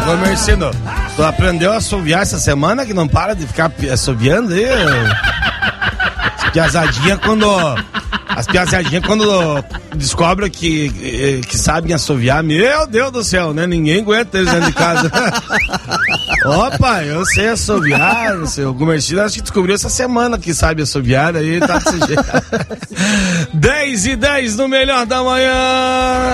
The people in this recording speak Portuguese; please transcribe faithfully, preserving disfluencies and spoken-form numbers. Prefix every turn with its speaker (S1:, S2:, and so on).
S1: Ô, Mercino, tu aprendeu a assoviar essa semana que não para de ficar assoviando aí? As piazadinhas quando... As piazadinhas quando descobrem que, que sabem assoviar, meu Deus do céu, né? Ninguém aguenta eles dentro de casa. Opa, eu sei assoviar, não sei. O Gumercindo acho que descobriu essa semana que sabe assoviar, aí tá desse jeito. dez e dez no Melhor da Manhã.